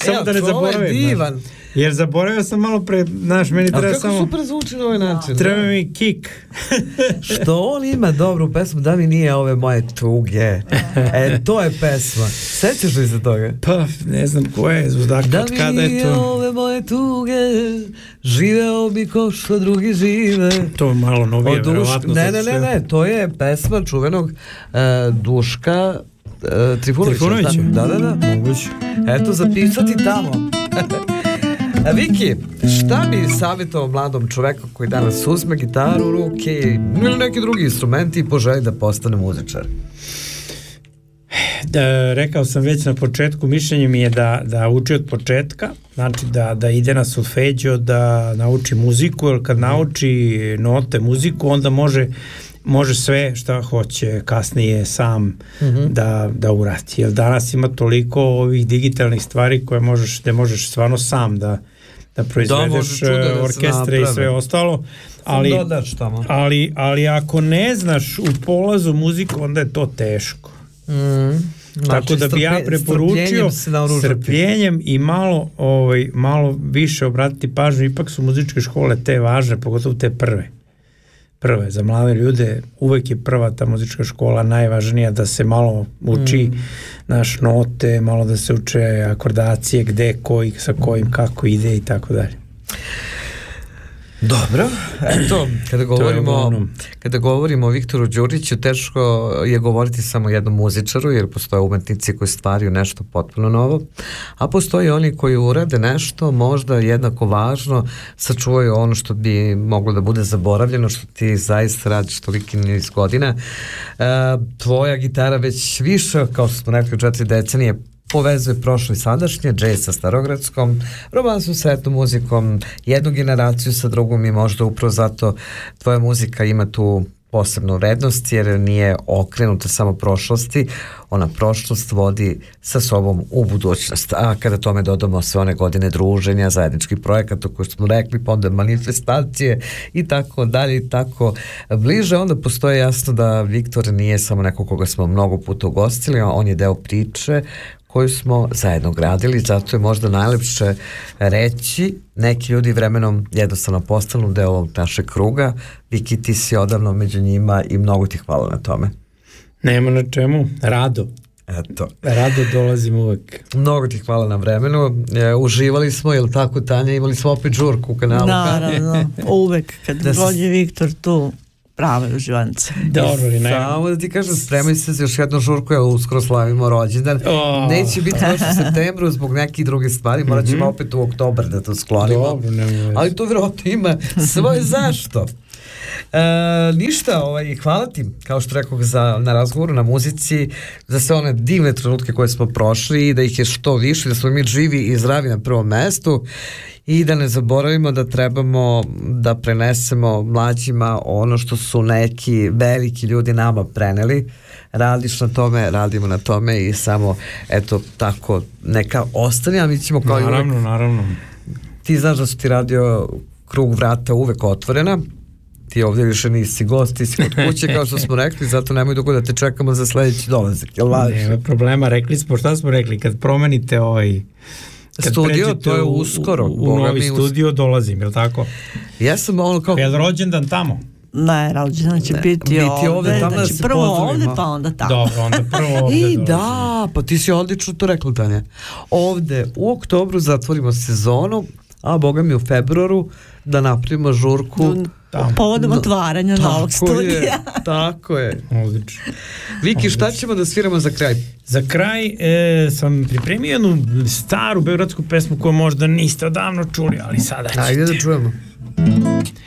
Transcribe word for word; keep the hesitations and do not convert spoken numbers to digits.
samo da ne zaboravim. Divan. Jer zaboravio sam malo pre, znaš, meni treba kako samo... kako super zvuči na ovaj način. Treba mi kik. Što on ima dobru pesmu, da mi nije ove moje tuge. E, to je pesma. Sećaš li se toga? Pa, ne znam ko je, dakle, da od kada je to... Da mi nije ove moje tuge, živeo bi ko što drugi žive. To je malo novije, duš... verovatno. Ne, ne, ne, ne, to je pesma čuvenog uh, Duška uh, Trifunovića. Trifunovića? Da, da, da. Moguće. Eto, zapisati tamo. A Viki, šta bi savjetovao mladom čoveku koji danas uzme gitaru u ruke ili neki drugi instrumenti i poželi da postane muzičar? Da, rekao sam već na početku, mišljenje mi je da, da uči od početka, znači da, da ide na solfeđo, da nauči muziku, jer kad nauči note, muziku, onda može može sve šta hoće kasnije sam mm-hmm. da, da uradi. Jer danas ima toliko ovih digitalnih stvari koje možeš, da možeš stvarno sam da, da proizvedeš da, da orkestre i sve ostalo. Ali, ali, ali ako ne znaš u polazu muziku, onda je to teško. Mm. Znači, tako da bi ja preporučio strpljenjem i malo, ovaj, malo više obratiti pažnju. Ipak su muzičke škole te važne, pogotovo te prve. Prve, za mlade ljude uvek je prva ta muzička škola najvažnija, da se malo uči mm. naš note, malo da se uče akordacije, gde, koji, sa kojim, kako ide i tako dalje. Dobro, eto, kada govorimo, kada govorimo o Viktoru Đuriću, teško je govoriti samo jednom muzičaru, jer postoje umetnici koji stvaraju nešto potpuno novo, a postoje oni koji urade nešto možda jednako važno, sačuvaju ono što bi moglo da bude zaboravljeno, što ti zaista radiš toliki niz godina. E, tvoja gitara već više, kao što smo rekli, četiri decenije povezuje prošlo i sadašnje, džez sa starogradskom, romansu sa etno muzikom, jednu generaciju sa drugom i možda upravo zato tvoja muzika ima tu posebnu vrednost, jer nije okrenuta samo prošlosti, ona prošlost vodi sa sobom u budućnost. A kada tome dodamo sve one godine druženja, zajedničkih projekata koje smo rekli, pa onda manifestacije i tako dalje i tako bliže, onda postoje jasno da Viktor nije samo neko koga smo mnogo puta ugostili, on je deo priče koju smo zajedno gradili, zato je možda najlepše reći, neki ljudi vremenom jednostavno postanu deo ovog našeg kruga. Viki, ti si odavno među njima i mnogo ti hvala na tome. Nema na čemu, rado. Eto. Rado dolazim uvek. Mnogo ti hvala na vremenu. E, uživali smo, je li tako, Tanja? Imali smo opet žurku u kanalu. Naravno, uvek kad da dođe si... Viktor tu, prave uživance. Dobro, ne. Samo da ti kažem, spremaj se za još jednu žurku, jer uskoro slavimo rođendan. Oh. Neće biti još u septembru zbog nekih drugih stvari, morat ćemo mm-hmm. opet u oktobar da to sklonimo. Dobro, ne. Ali to vjerojatno ima svoje zašto. E, ništa, ovaj, hvala ti, kao što rekao, za, na razgovoru, na muzici, za sve one divne trenutke koje smo prošli i da ih je što više, da smo mi živi i zdravi na prvom mestu i da ne zaboravimo da trebamo da prenesemo mlađima ono što su neki veliki ljudi nama preneli. Radiš na tome, radimo na tome i samo eto tako neka ostane, a mi ćemo kao naravno, uvek, naravno. Ti znaš da su ti radio krug vrata uvek otvorena. Ti ovdje više nisi gost, ti si kod kuće, kao što smo rekli, zato nemoj dugo da te čekamo za sledeći dolazak. Jel važi? Nema problema, rekli smo, šta smo rekli, kad promenite ovaj... Kad studio, to je uskoro. U, u, u novi studio dolazim, je li tako? Ja sam ono kao... Je li rođendan tamo? Ne, rođendan će ne, biti, biti ovde, ovde tamo znači da prvo ovde pa onda tamo. Dobro, onda prvo ovde. I da, pa ti si odlično to rekla, Tanja. Ovde u oktobru zatvorimo sezonu, a boga mi u februaru da napravimo žurku tamo. Povodom otvaranja tako novog studija. Je, tako je. Odlično. Viki, šta ćemo da sviramo za kraj? Za kraj e, sam pripremio jednu staru beogradsku pesmu koju možda niste odavno čuli, ali sada ćete. Ajde da čujemo.